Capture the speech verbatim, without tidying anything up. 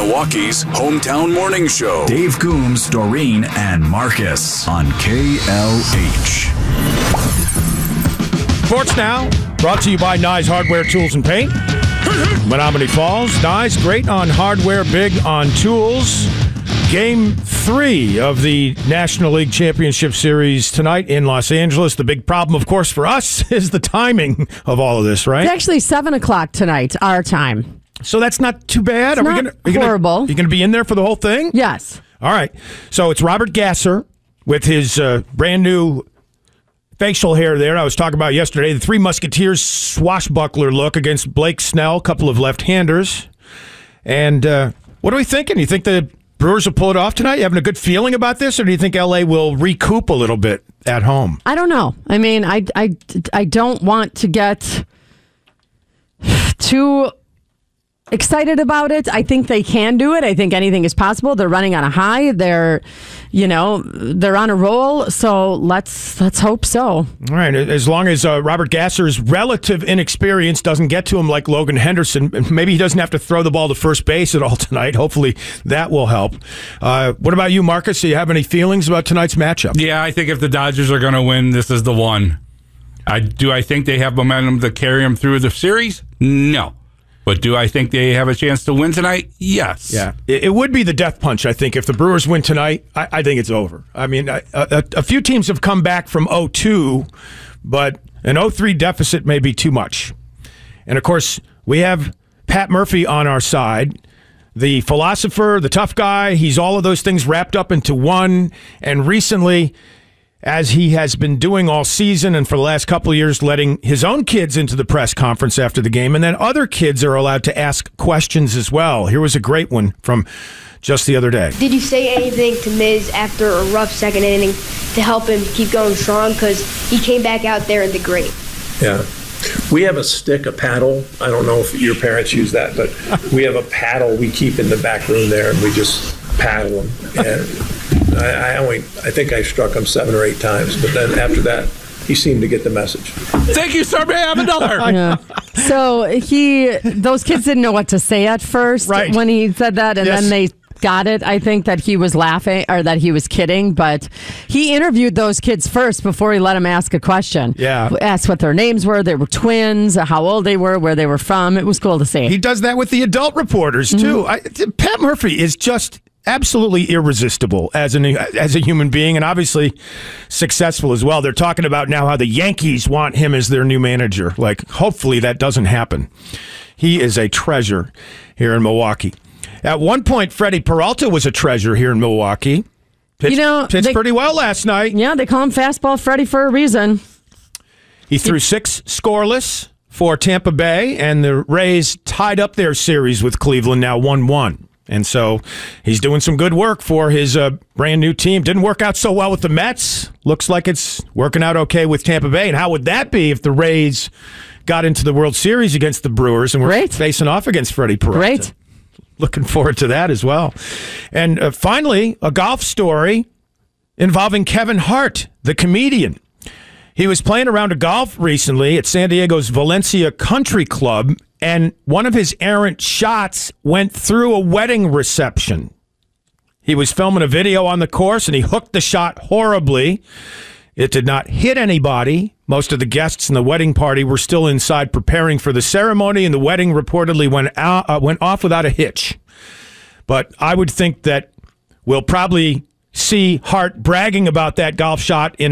Milwaukee's hometown morning show. Dave Coombs, Doreen, and Marcus on K L H. Sports Now, brought to you by Nye Hardware, Tools, and Paint. Menominee Falls. Nye, great on hardware, big on tools. Game three of the National League Championship Series tonight in Los Angeles. The big problem, of course, for us is the timing of all of this, right? It's actually seven o'clock tonight, our time. So that's not too bad. It's are not we gonna, are you horrible. Gonna, you going to be in there for the whole thing? Yes. All right. So it's Robert Gasser with his uh, brand new facial hair there I was talking about yesterday. The Three Musketeers swashbuckler look against Blake Snell, a couple of left-handers. And uh, what are we thinking? You think the Brewers will pull it off tonight? You having a good feeling about this, or do you think L A will recoup a little bit at home? I don't know. I mean, I, I, I don't want to get too excited about it. I think they can do it. I think anything is possible. They're running on a high. They're, you know, they're on a roll. So let's let's hope so. All right. As long as uh, Robert Gasser's relative inexperience doesn't get to him like Logan Henderson, maybe he doesn't have to throw the ball to first base at all tonight. Hopefully that will help. Uh, what about you, Marcus? Do you have any feelings about tonight's matchup? Yeah, I think if the Dodgers are going to win, this is the one. I do. I think they have momentum to carry them through the series? No. But do I think they have a chance to win tonight? Yes. Yeah. It, it would be the death punch, I think. If the Brewers win tonight, I, I think it's over. I mean, a, a, a few teams have come back from oh two, but an oh three deficit may be too much. And, of course, we have Pat Murphy on our side, the philosopher, the tough guy. He's all of those things wrapped up into one. And recently, as he has been doing all season and for the last couple of years, letting his own kids into the press conference after the game, and then other kids are allowed to ask questions as well. Here was a great one from just the other day. Did you say anything to Miz after a rough second inning to help him keep going strong? Because he came back out there in the great. Yeah. We have a stick, a paddle. I don't know if your parents use that, but we have a paddle we keep in the back room there, and we just paddle him. And I, I only, I think I struck him seven or eight times, but then after that, he seemed to get the message. Thank you, sir. May I have another? Yeah. So he, those kids didn't know what to say at first right. when he said that, and yes. then they got it. I think that he was laughing or that he was kidding, but he interviewed those kids first before he let them ask a question. Yeah. Asked what their names were. They were twins, how old they were, where they were from. It was cool to see. He does that with the adult reporters, too. Mm-hmm. I, Pat Murphy is just absolutely irresistible as an as a human being, and obviously successful as well. They're talking about now how the Yankees want him as their new manager. Like, hopefully that doesn't happen. He is a treasure here in Milwaukee. At one point, Freddie Peralta was a treasure here in Milwaukee. Pitched, you know, pitched they, pretty well last night. Yeah, they call him Fastball Freddie for a reason. He threw six scoreless for Tampa Bay, and the Rays tied up their series with Cleveland, now one one. And so he's doing some good work for his uh, brand new team. Didn't work out so well with the Mets. Looks like it's working out okay with Tampa Bay. And how would that be if the Rays got into the World Series against the Brewers and were Great. facing off against Freddie Peralta? Great. Looking forward to that as well. And uh, finally, a golf story involving Kevin Hart, the comedian. He was playing around a golf recently at San Diego's Valencia Country Club, and one of his errant shots went through a wedding reception. He was filming a video on the course, and he hooked the shot horribly. It did not hit anybody. Most of the guests in the wedding party were still inside preparing for the ceremony, and the wedding reportedly went out, uh, went off without a hitch. But I would think that we'll probably see Hart bragging about that golf shot in